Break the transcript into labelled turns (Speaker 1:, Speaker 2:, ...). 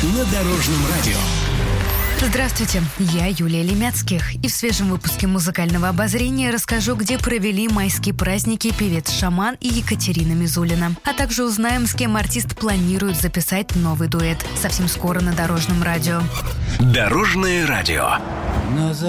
Speaker 1: на Дорожном радио.
Speaker 2: Здравствуйте, я Юлия Лемяцких. И в свежем выпуске музыкального обозрения расскажу, где провели майские праздники певец Шаман и Екатерина Мизулина. А также узнаем, с кем артист планирует записать новый дуэт. Совсем скоро на Дорожном радио.
Speaker 1: Дорожное радио.